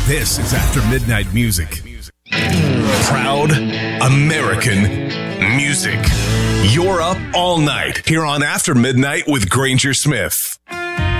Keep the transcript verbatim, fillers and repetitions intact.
This is After Midnight Music. Proud American music. You're up all night here on After Midnight with Granger Smith.